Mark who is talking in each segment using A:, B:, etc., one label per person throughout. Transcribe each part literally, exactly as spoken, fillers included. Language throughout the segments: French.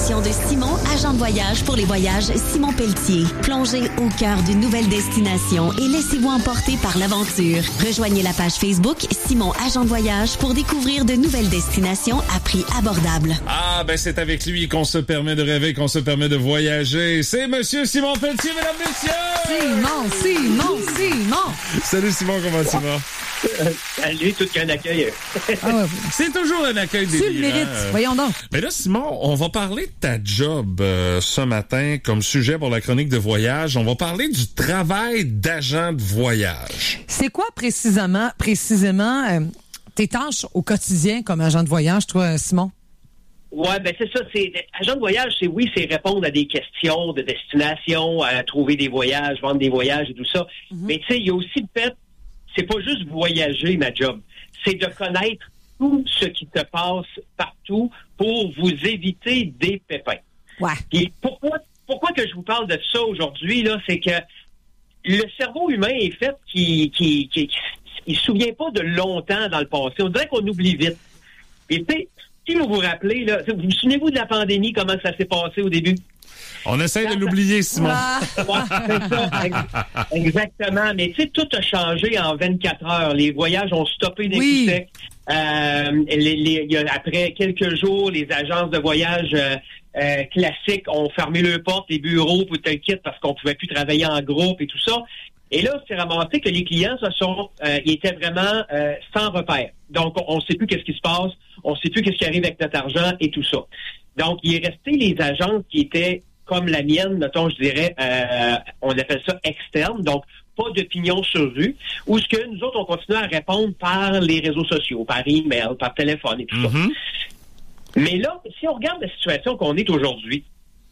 A: promotion de Simon, agent de voyage pour les voyages Simon Pelletier. Plongez au cœur d'une nouvelle destination et laissez-vous emporter par l'aventure. Rejoignez la page Facebook Simon, agent de voyage pour découvrir de nouvelles destinations à prix abordable.
B: Ah, ben c'est avec lui qu'on se permet de rêver, qu'on se permet de voyager. C'est Monsieur Simon Pelletier, mesdames, messieurs!
C: Simon, Simon, Simon!
B: Salut Simon, comment tu vas?
D: Euh, salut, tout qu'un accueil.
C: Ah ouais.
B: C'est toujours un accueil délirant.
C: Tu le mérites, voyons donc.
B: Mais là, Simon, on va parler de ta job euh, ce matin comme sujet pour la chronique de voyage. On va parler du travail d'agent de voyage.
C: C'est quoi précisément, précisément euh, tes tâches au quotidien comme agent de voyage, toi, Simon?
D: Ouais, ben c'est ça. C'est agent de voyage, c'est oui, c'est répondre à des questions de destination, à trouver des voyages, vendre des voyages et tout ça. Mm-hmm. Mais tu sais, il y a aussi le fait, c'est pas juste voyager, ma job. C'est de connaître tout ce qui te passe partout pour vous éviter des pépins.
C: Ouais.
D: Et pourquoi, pourquoi que je vous parle de ça aujourd'hui, là, c'est que le cerveau humain est fait qui, qui, qui, qui il se souvient pas de longtemps dans le passé. On dirait qu'on oublie vite. Et tu sais, si vous vous rappelez, là, vous vous souvenez-vous de la pandémie, comment ça s'est passé au début?
B: On essaie de l'oublier, Simon.
C: Ah.
D: Ouais, c'est ça. Exactement. Mais tu sais, tout a changé en vingt-quatre heures. Les voyages ont stoppé des
C: oui.
D: coups secs. Euh, les, les, y a, après quelques jours, les agences de voyage euh, euh, classiques ont fermé leurs portes, les bureaux, pour te quitter parce qu'on pouvait plus travailler en groupe et tout ça. Et là, c'est ramassé que les clients se sont, euh, ils étaient vraiment euh, sans repère. Donc, on ne sait plus qu'est-ce qui se passe, on ne sait plus qu'est-ce qui arrive avec notre argent et tout ça. Donc, il est resté les agences qui étaient comme la mienne, mettons, je dirais, euh, on appelle ça externe, donc pas d'opinion sur rue, ou ce que nous autres, on continue à répondre par les réseaux sociaux, par email, par téléphone et tout mm-hmm. ça. Mais là, si on regarde la situation qu'on est aujourd'hui,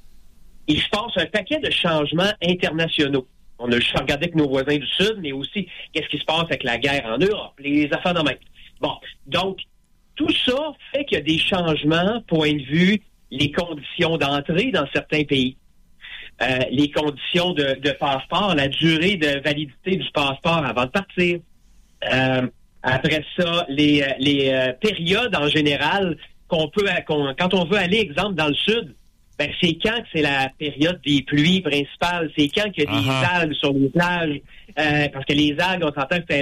D: il se passe un paquet de changements internationaux. On a juste regardé avec nos voisins du Sud, mais aussi qu'est-ce qui se passe avec la guerre en Europe, les affaires de même. Bon, donc, tout ça fait qu'il y a des changements, point de vue, les conditions d'entrée dans certains pays, euh, les conditions de, de passeport, la durée de validité du passeport avant de partir. Euh, après ça, les, les euh, périodes en général qu'on peut, qu'on, quand on veut aller, exemple, dans le Sud, ben, c'est quand que c'est la période des pluies principales, c'est quand qu'il y a des uh-huh. algues sur les plages, euh, parce que les algues, on s'entend que c'est